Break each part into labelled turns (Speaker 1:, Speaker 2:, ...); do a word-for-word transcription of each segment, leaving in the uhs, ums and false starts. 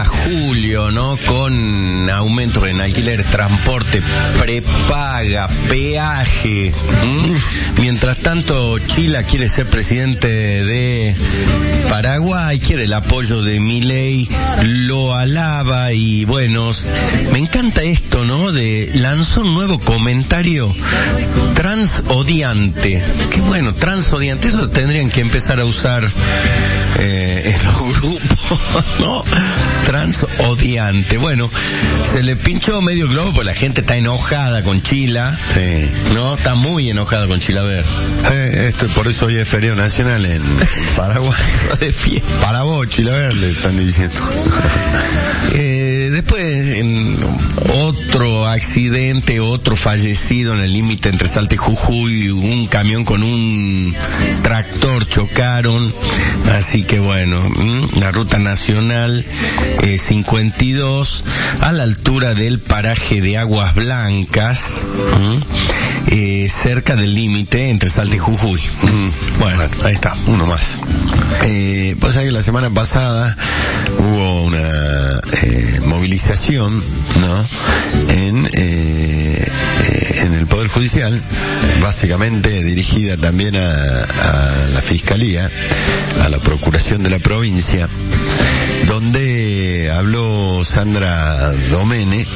Speaker 1: julio, ¿no? Con aumentos en alquileres, transporte, prepaga, peaje. ¿Mm? Mientras tanto, Chila quiere ser presidente de Paraguay, quiere el apoyo de Milei, lo alaba y bueno, me encanta esto, ¿no? De lanzó un nuevo comentario transodiante. Qué bueno, transodiante, eso tendrían que empezar a usar eh, en los grupos, ¿no? Transodiante. Bueno, se le pinchó medio globo porque la gente está enojada con Chila.
Speaker 2: Sí.
Speaker 1: No, está muy enojada con Chilaver.
Speaker 2: Eh, esto, por eso hoy es feriado nacional en Paraguay.
Speaker 1: De fiesta.
Speaker 2: Para vos, Chilaver, le están diciendo.
Speaker 1: Eh, después, en otro accidente, otro fallecido en el límite entre Salta y Jujuy, un camión con un tractor chocaron, así que bueno, la ruta nacional eh, cincuenta y dos, a la altura del paraje de Aguas Blancas, eh, cerca del límite entre Salta y Jujuy. Bueno, ahí está, uno más.
Speaker 2: Eh, pues ahí la semana pasada hubo una eh, movilización, ¿no? En eh, eh, en el Poder Judicial, básicamente dirigida también a, a la Fiscalía, a la Procuración de la provincia, donde habló Sandra Domene,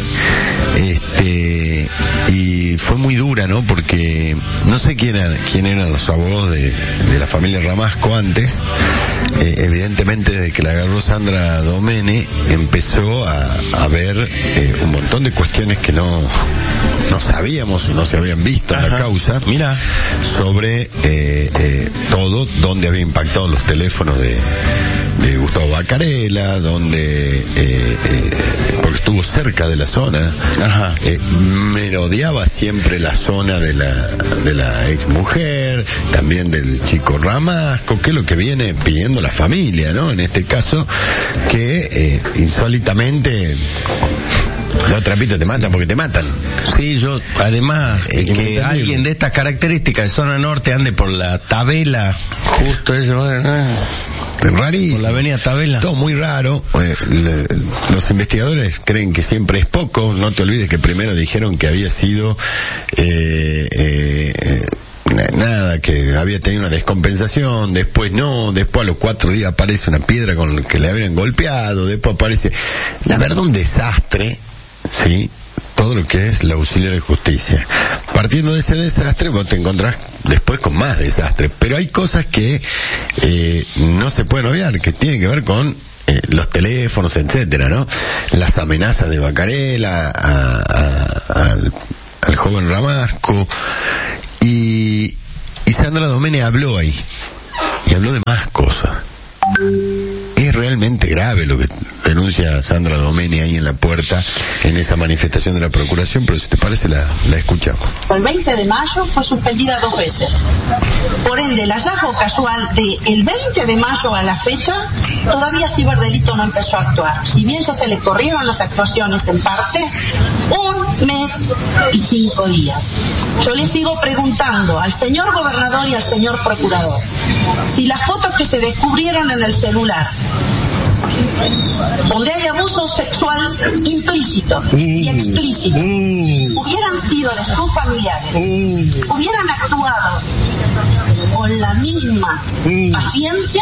Speaker 2: este, y fue muy dura, ¿no? Porque no sé quién eran, quién eran los abogados de, de la familia Ramasco antes. Eh, evidentemente desde que la agarró Sandra Domene empezó a, a ver eh, un montón de cuestiones que no no sabíamos, no se habían visto en la causa.
Speaker 1: Mira,
Speaker 2: sobre eh, eh, todo, donde había impactado los teléfonos de de Gustavo Bacarella, donde eh, eh, porque estuvo cerca de la zona.
Speaker 1: Ajá.
Speaker 2: Eh, merodeaba siempre la zona de la de la ex mujer, también del chico Ramasco, que es lo que viene pidiendo la familia, ¿no? En este caso, que eh, insólitamente los trapitos te matan porque te matan.
Speaker 1: Sí, yo, además,
Speaker 2: Eh,
Speaker 1: que
Speaker 2: entendible.
Speaker 1: alguien de estas características de zona norte ande por la Tabela, justo eso, eh,
Speaker 2: Rarísimo.
Speaker 1: por la avenida Tabela.
Speaker 2: Todo muy raro. Eh, le, los investigadores creen que siempre es poco. No te olvides que primero dijeron que había sido eh, eh, eh, nada, que había tenido una descompensación, después no, después a los cuatro días aparece una piedra con la que le habían golpeado, después aparece, la verdad, un desastre, ¿sí? Todo lo que es la auxiliar de justicia. Partiendo de ese desastre, vos te encontrás después con más desastres, pero hay cosas que eh, no se pueden obviar, que tienen que ver con eh, los teléfonos, etcétera, ¿no? Las amenazas de Bacarella a, a, al, al joven Ramasco, y, y Sandra Domene habló ahí, y habló de más cosas. Es realmente grave lo que denuncia Sandra Domene ahí en la puerta, en esa manifestación de la Procuración, pero si te parece la, la escuchamos.
Speaker 3: El veinte de mayo fue suspendida dos veces. Por ende, el hallazgo casual de el veinte de mayo a la fecha, todavía Ciberdelito no empezó a actuar. Si bien ya se le corrieron las actuaciones en parte, un mes y cinco días. Yo le sigo preguntando al señor gobernador y al señor procurador si las fotos que se descubrieron en el celular, donde hay abuso sexual implícito y explícito, hubieran sido de sus familiares, hubieran actuado con la misma paciencia,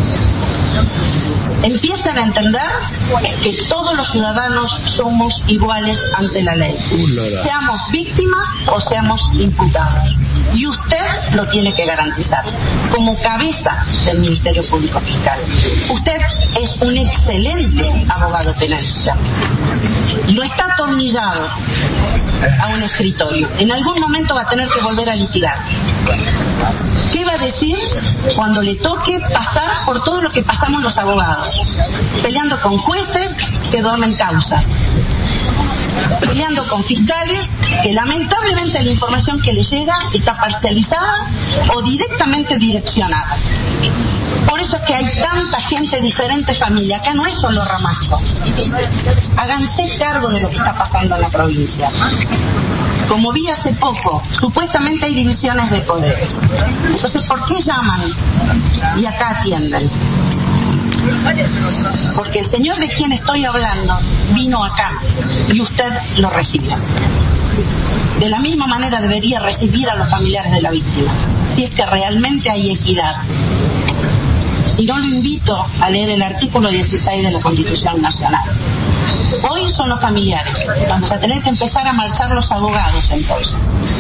Speaker 3: empiecen a entender que todos los ciudadanos somos iguales ante la ley, seamos víctimas o seamos imputados, y usted lo tiene que garantizar como cabeza del Ministerio Público Fiscal. Usted es un excelente abogado penalista, no está atornillado a un escritorio, en algún momento va a tener que volver a litigar. ¿Qué va a decir cuando le toque pasar por todo lo que pasamos los abogados? Peleando con jueces que duermen causas, peleando con fiscales que lamentablemente la información que les llega está parcializada o directamente direccionada. Por eso es que hay tanta gente de diferentes familias. Acá no es solo Ramasco. Háganse cargo de lo que está pasando en la provincia. Como vi hace poco, supuestamente hay divisiones de poderes. Entonces, ¿por qué llaman y acá atienden? Porque el señor de quien estoy hablando vino acá y usted lo recibió. De la misma manera debería recibir a los familiares de la víctima, si es que realmente hay equidad. Y no lo invito a leer el artículo dieciséis de la Constitución Nacional. Hoy son los familiares. Vamos a tener que empezar a marchar los abogados entonces.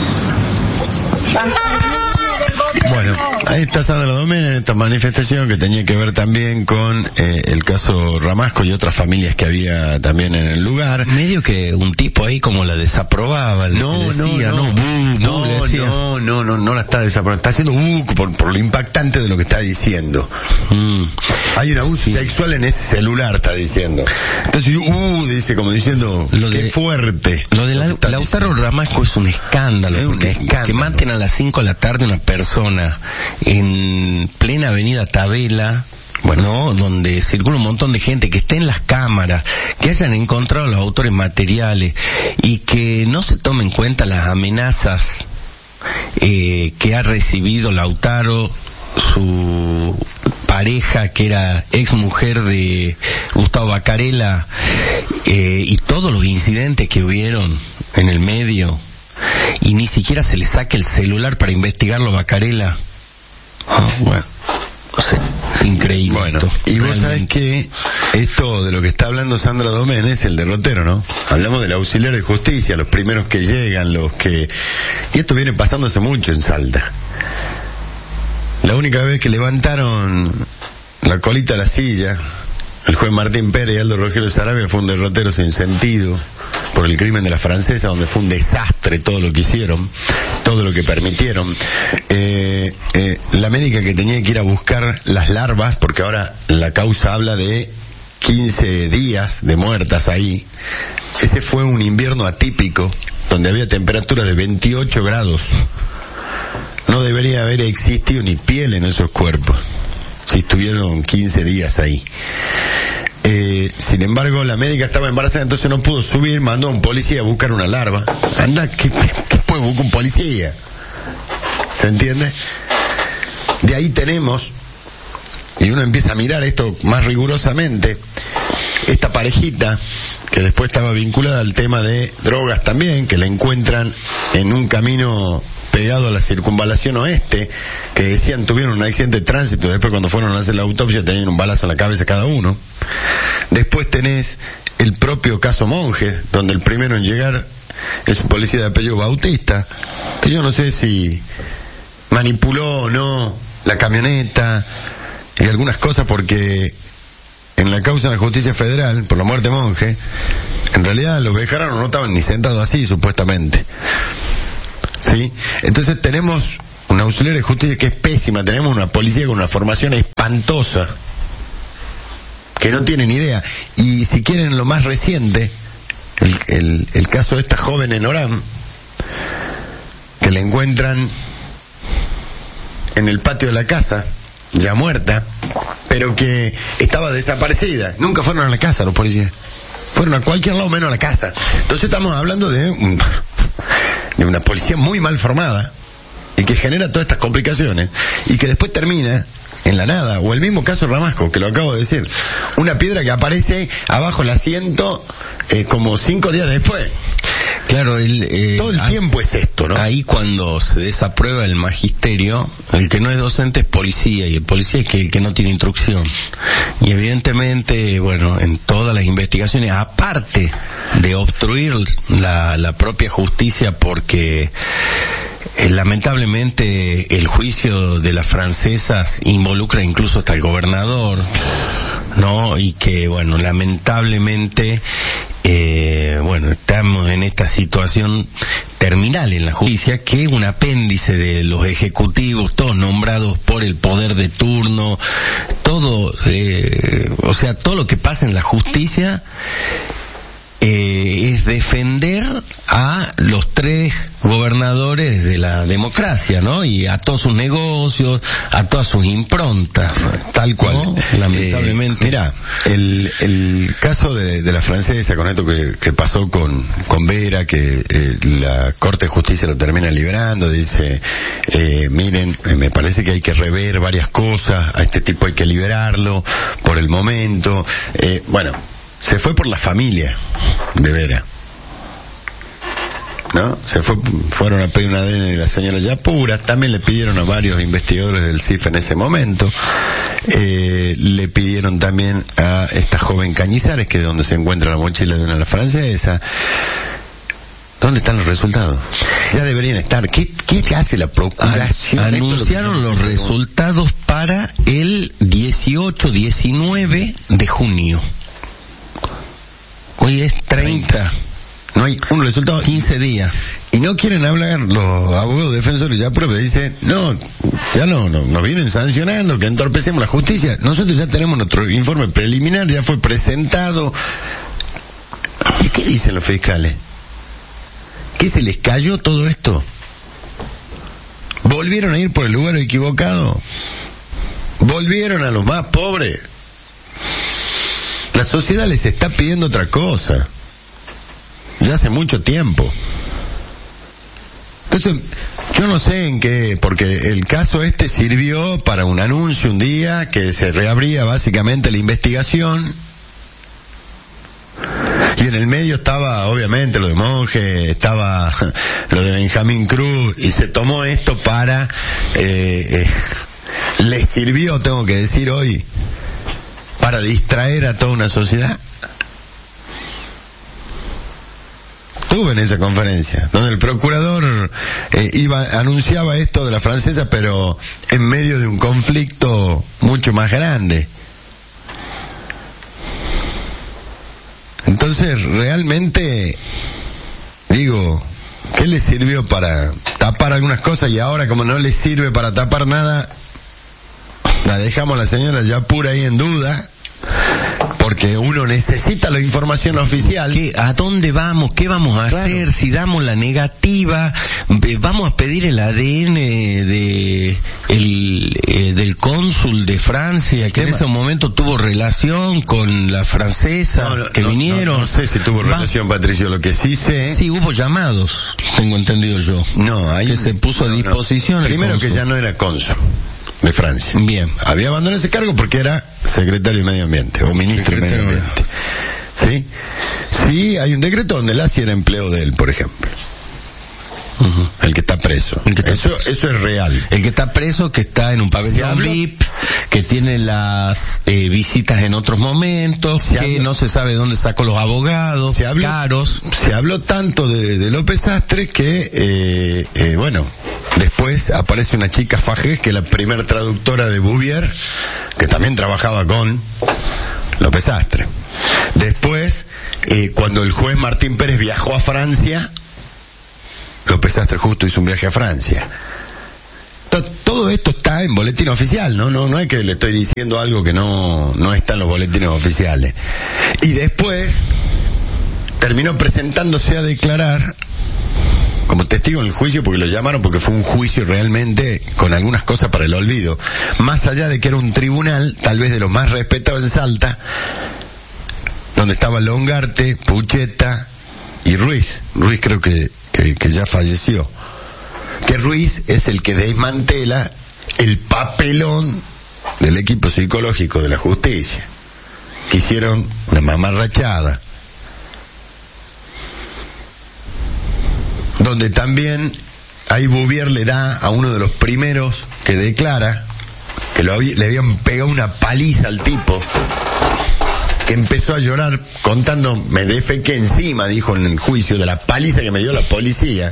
Speaker 2: Bueno, ahí está Sandra Domén en esta manifestación que tenía que ver también con eh, el caso Ramasco y otras familias que había también en el lugar.
Speaker 1: Medio que un tipo ahí como la desaprobaba.
Speaker 2: No,
Speaker 1: decía,
Speaker 2: no, no,
Speaker 1: no,
Speaker 2: no, no, no, no, no, no la está desaprobando. Está haciendo uh, por, por lo impactante de lo que está diciendo. Mm. Hay un abuso sí. sexual en ese celular, está diciendo. Entonces, uh, dice como diciendo, lo qué de, fuerte.
Speaker 1: Lo de la, Lautaro Ramasco es un escándalo. Es un escándalo. Que maten a las cinco de la tarde una persona en plena avenida Tabela, bueno, ¿no? Donde circula un montón de gente, que esté en las cámaras, que hayan encontrado los autores materiales y que no se tomen en cuenta las amenazas eh, que ha recibido Lautaro, su pareja que era ex mujer de Gustavo Bacarella, eh, y todos los incidentes que hubieron en el medio, y ni siquiera se le saque el celular para investigarlo a Bacarella. Oh, bueno, no sé, es increíble.
Speaker 2: Bueno,
Speaker 1: esto,
Speaker 2: y vos
Speaker 1: realmente.
Speaker 2: sabés que esto de lo que está hablando Sandra Domén es el derrotero, ¿no? Hablamos del auxiliar de justicia, los primeros que llegan, los que... Y esto viene pasándose mucho en Salta. La única vez que levantaron la colita a la silla, el juez Martín Pérez y Aldo Rogelio Sarabia, fue un derrotero sin sentido por el crimen de la francesa, donde fue un desastre todo lo que hicieron, todo lo que permitieron. Eh, eh, la médica que tenía que ir a buscar las larvas, porque ahora la causa habla de quince días de muertas ahí. Ese fue un invierno atípico, donde había temperaturas de veintiocho grados. No debería haber existido ni piel en esos cuerpos, si estuvieron quince días ahí. Eh, sin embargo, la médica estaba embarazada, entonces no pudo subir, mandó a un policía a buscar una larva. Anda, ¿qué, qué puede buscar un policía? ¿Se entiende? De ahí tenemos, y uno empieza a mirar esto más rigurosamente, esta parejita, que después estaba vinculada al tema de drogas también, que la encuentran en un camino pegado a la circunvalación oeste, que decían tuvieron un accidente de tránsito, después cuando fueron a hacer la autopsia tenían un balazo en la cabeza cada uno. Después tenés el propio caso Monge, donde el primero en llegar es un policía de apellido Bautista, que yo no sé si manipuló o no la camioneta y algunas cosas, porque en la causa de la justicia federal por la muerte de Monge, en realidad los bejarranos no estaban ni sentados así, supuestamente. ¿Sí? Entonces tenemos una auxiliar de justicia que es pésima, tenemos una policía con una formación espantosa, que no tienen idea. Y si quieren lo más reciente, el, el, el caso de esta joven en Orán, que la encuentran en el patio de la casa, ya muerta, pero que estaba desaparecida. Nunca fueron a la casa los policías, fueron a cualquier lado menos a la casa. Entonces estamos hablando de un, de una policía muy mal formada y que genera todas estas complicaciones y que después termina en la nada. O el mismo caso Ramasco, que lo acabo de decir, una piedra que aparece abajo el asiento eh, como cinco días después.
Speaker 1: Claro, el, eh,
Speaker 2: todo el
Speaker 1: ahí,
Speaker 2: tiempo es esto, ¿no?
Speaker 1: Ahí cuando se desaprueba el magisterio, el que no es docente es policía, y el policía es que, el que no tiene instrucción. Y evidentemente, bueno, en todas las investigaciones, aparte de obstruir la, la propia justicia, porque eh, lamentablemente el juicio de las francesas involucra incluso hasta el gobernador, ¿no? Y que, bueno, lamentablemente, eh, bueno, estamos en esta situación terminal en la justicia, que es un apéndice de los ejecutivos, todos nombrados por el poder de turno, todo, eh, o sea, todo lo que pasa en la justicia eh, es defender a los tres gobernadores de la democracia, ¿no? Y a todos sus negocios, a todas sus improntas.
Speaker 2: Tal cual.
Speaker 1: ¿No? Lamentablemente.
Speaker 2: Eh, mira, el, el caso de, de la francesa, con esto que, que pasó con, con Vera, que eh, la Corte de Justicia lo termina liberando, dice, eh, miren, me parece que hay que rever varias cosas, a este tipo hay que liberarlo por el momento. Eh, bueno, se fue por la familia de Vera, ¿no? Se fue, fueron a pedir una A D N de la señora Yapura, también le pidieron a varios investigadores del C I F en ese momento, eh, le pidieron también a esta joven Cañizares, que es donde se encuentra la mochila de una francesa. ¿Dónde están los resultados? Ya deberían estar. ¿Qué, qué hace la procuración?
Speaker 1: An- anunciaron los resultados para el dieciocho diecinueve de junio. Hoy es treinta.
Speaker 2: No hay un resultado.
Speaker 1: quince días.
Speaker 2: Y no quieren hablar los abogados defensores ya prueba, dicen, no, ya no, no, nos vienen sancionando, que entorpecemos la justicia. Nosotros ya tenemos nuestro informe preliminar, ya fue presentado. ¿Y qué dicen los fiscales? ¿Qué se les cayó todo esto? ¿Volvieron a ir por el lugar equivocado? ¿Volvieron a los más pobres? La sociedad les está pidiendo otra cosa. Ya hace mucho tiempo. Entonces, yo no sé en qué, porque el caso este sirvió para un anuncio un día que se reabría básicamente la investigación. Y en el medio estaba, obviamente, lo de Monge, estaba lo de Benjamín Cruz, y se tomó esto para, eh, eh, le sirvió, tengo que decir hoy, para distraer a toda una sociedad. Estuve en esa conferencia, donde el procurador eh, iba, anunciaba esto de la francesa, pero en medio de un conflicto mucho más grande. Entonces, realmente, digo, ¿qué le sirvió para tapar algunas cosas? Y ahora, como no le sirve para tapar nada, la dejamos a la señora Yapura ahí en duda, porque uno necesita la información oficial.
Speaker 1: ¿Qué, ¿A dónde vamos? ¿Qué vamos a
Speaker 2: Claro.
Speaker 1: hacer? Si damos la negativa, eh, vamos a pedir el A D N de el eh, del cónsul de Francia, que en
Speaker 2: Tema-
Speaker 1: ese momento tuvo relación con la francesa,
Speaker 2: No, no,
Speaker 1: que
Speaker 2: no,
Speaker 1: vinieron.
Speaker 2: No, no sé si tuvo
Speaker 1: Va-
Speaker 2: relación, Patricio, lo que sí sé...
Speaker 1: Sí, hubo llamados, tengo entendido yo.
Speaker 2: No, ahí...
Speaker 1: Que se puso a
Speaker 2: no, no.
Speaker 1: disposición el
Speaker 2: Primero que
Speaker 1: cónsul.
Speaker 2: ya no era cónsul de Francia.
Speaker 1: Bien.
Speaker 2: Había abandonado ese cargo porque era secretario de Medio Ambiente, o ministro de Medio
Speaker 1: Secretario de
Speaker 2: Ambiente. ¿Sí? Sí, hay un decreto donde Lassi era empleo de él, por ejemplo.
Speaker 1: Uh-huh.
Speaker 2: El que está preso.
Speaker 1: El que está-
Speaker 2: Eso, eso es real.
Speaker 1: El que está preso, que está en un
Speaker 2: Se
Speaker 1: pabellón
Speaker 2: habló-
Speaker 1: V I P, que tiene las eh, visitas en otros momentos,
Speaker 2: Se
Speaker 1: que
Speaker 2: habló-
Speaker 1: no se sabe dónde sacó los abogados,
Speaker 2: Se habló-
Speaker 1: caros.
Speaker 2: Se habló tanto de, de López Astre que, eh, eh, bueno, después aparece una chica Fajés, que es la primer traductora de Bouvier, que también trabajaba con López Astre. Después, eh, cuando el juez Martín Pérez viajó a Francia, López Astre justo hizo un viaje a Francia. To- Todo esto está en boletín oficial, ¿no? No, no es que le estoy diciendo algo que no, no está en los boletines oficiales. Y después, terminó presentándose a declarar como testigo en el juicio, porque lo llamaron porque fue un juicio realmente con algunas cosas para el olvido. Más allá de que era un tribunal, tal vez de los más respetados en Salta, donde estaba Longarte, Pucheta y Ruiz. Ruiz creo que, que, que ya falleció. Que Ruiz es el que desmantela el papelón del equipo psicológico de la justicia. Que hicieron una mamarrachada. Donde también ahí Bouvier le da a uno de los primeros que declara que lo había- le habían pegado una paliza al tipo, que empezó a llorar contando, me defequé encima, dijo en el juicio, de la paliza que me dio la policía.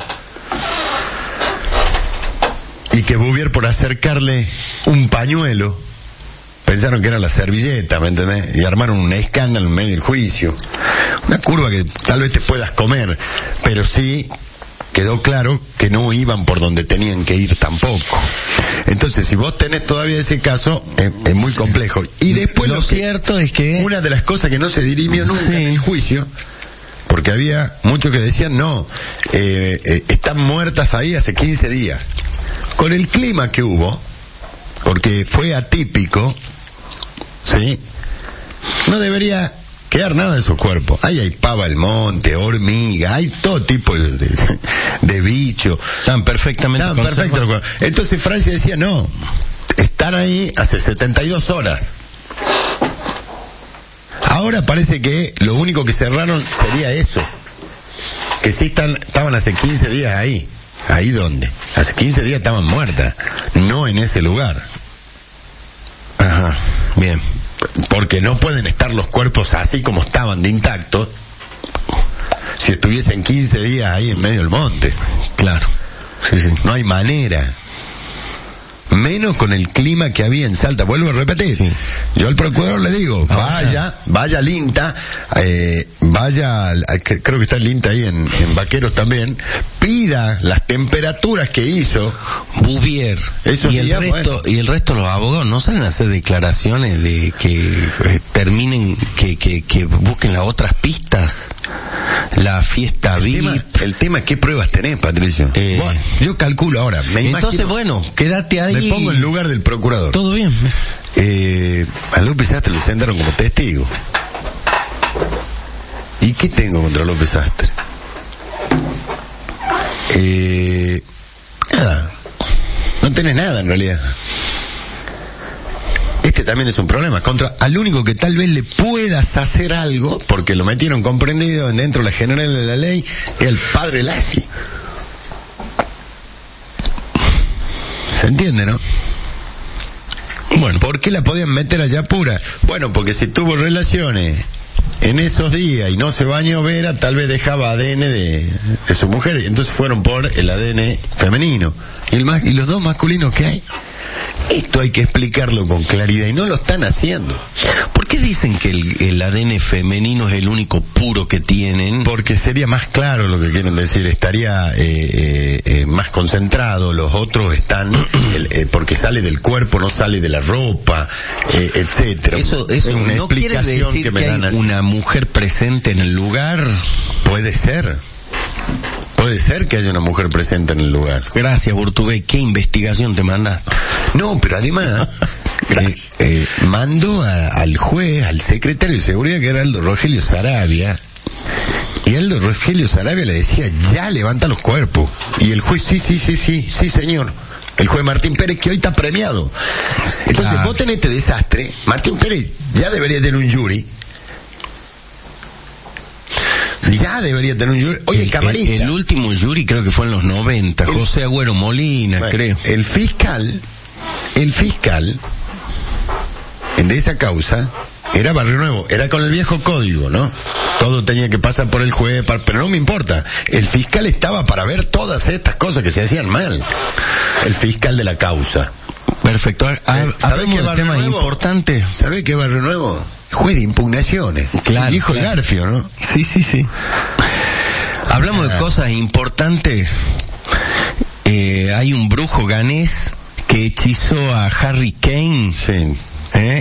Speaker 2: Y que Bouvier, por acercarle un pañuelo, pensaron que era la servilleta, ¿me entendés? Y armaron un escándalo en medio del juicio. Una curva que tal vez te puedas comer, pero sí quedó claro que no iban por donde tenían que ir tampoco. Entonces, si vos tenés todavía ese caso, es, es muy complejo. Y después
Speaker 1: Lo
Speaker 2: lo que-
Speaker 1: cierto es que
Speaker 2: una de las cosas que no se dirimió nunca
Speaker 1: Sí.
Speaker 2: en el juicio porque había muchos que decían, no, eh, eh, están muertas ahí hace quince días. Con el clima que hubo, porque fue atípico, ¿sí? No debería quedar nada de su cuerpo. Ahí hay pava del monte, hormiga, hay todo tipo de, de, de bicho.
Speaker 1: Están perfectamente
Speaker 2: Estaban perfectos. Entonces Francia decía, no, están ahí hace setenta y dos horas. Ahora parece que lo único que cerraron sería eso. Que sí están, estaban hace quince días ahí. ¿Ahí dónde? Hace quince días estaban muertas. No en ese lugar.
Speaker 1: Ajá, bien.
Speaker 2: Porque no pueden estar los cuerpos así como estaban de intactos si estuviesen quince días ahí en medio del monte.
Speaker 1: Claro. Sí, sí.
Speaker 2: No hay manera. Menos con el clima que había en Salta. Vuelvo a repetir. Sí. Yo al procurador le digo, vaya, vaya al INTA, eh, vaya, al, creo que está el INTA ahí en, en Vaqueros también, pida las temperaturas que hizo
Speaker 1: Bouvier
Speaker 2: esos
Speaker 1: y el
Speaker 2: días,
Speaker 1: resto,
Speaker 2: bueno.
Speaker 1: y el resto de los abogados no salen a hacer declaraciones de que eh, terminen, que, que, que busquen las otras pistas, la fiesta
Speaker 2: el
Speaker 1: V I P.
Speaker 2: tema, el tema es qué pruebas tenés, Patricio.
Speaker 1: Eh,
Speaker 2: bueno, yo calculo ahora, me
Speaker 1: entonces
Speaker 2: imagino,
Speaker 1: bueno, quédate ahí.
Speaker 2: me pongo en lugar del procurador.
Speaker 1: Todo bien.
Speaker 2: Eh, a López Sastre lo sentaron como testigo. ¿Y qué tengo contra López Sastre? Eh, nada. No tenés nada en realidad. Este también es un problema. Contra al único que tal vez le puedas hacer algo, porque lo metieron comprendido dentro de la general de la ley, es el padre Lassi. ¿Se entiende, no? Bueno, ¿por qué la podían meter allá pura? Bueno, porque si tuvo relaciones en esos días y no se bañó Vera, tal vez dejaba A D N de, de su mujer, y entonces fueron por el A D N femenino. Y, el más, y los dos masculinos que hay. Esto hay que explicarlo con claridad y no lo están haciendo.
Speaker 1: ¿Por qué dicen que el, el A D N femenino es el único puro que tienen?
Speaker 2: Porque sería más claro lo que quieren decir, estaría eh, eh, eh, más concentrado, los otros están, el, eh, porque sale del cuerpo, no sale de la ropa, eh, etcétera.
Speaker 1: Eso, eso
Speaker 2: es una
Speaker 1: no quiere
Speaker 2: explicación
Speaker 1: decir
Speaker 2: que me
Speaker 1: que
Speaker 2: dan
Speaker 1: hay
Speaker 2: así.
Speaker 1: una mujer presente en el lugar.
Speaker 2: Puede ser. Puede ser que haya una mujer presente en el lugar.
Speaker 1: Gracias, Burtubé. ¿Qué investigación te mandaste?
Speaker 2: No, pero además, eh, eh, mandó a, al juez, al secretario de seguridad, que era Aldo Rogelio Sarabia, y Aldo Rogelio Sarabia le decía, ya levanta los cuerpos. Y el juez, sí, sí, sí, sí, sí, señor. El juez Martín Pérez, que hoy está premiado. Entonces, claro, vos tenés este desastre. Martín Pérez ya debería tener un jury. Ya debería tener un jury. Oye, el camarista.
Speaker 1: El, el último jury creo que fue en los noventa, el, José Agüero Molina, bueno, creo.
Speaker 2: El fiscal, el fiscal de esa causa era Barrio Nuevo, era con el viejo código, ¿no? Todo tenía que pasar por el juez, pero no me importa. El fiscal estaba para ver todas estas cosas que se hacían mal. El fiscal de la causa.
Speaker 1: Perfecto. Hablemos de temas importantes.
Speaker 2: ¿Sabe qué Barrio Nuevo? Juez de impugnaciones.
Speaker 1: Claro.
Speaker 2: El hijo
Speaker 1: claro.
Speaker 2: de Garfio, ¿no?
Speaker 1: Sí, sí, sí. Hablamos ah. de cosas importantes. Eh, hay un brujo ganés que hechizó a Harry Kane.
Speaker 2: Sí.
Speaker 1: ¿Eh?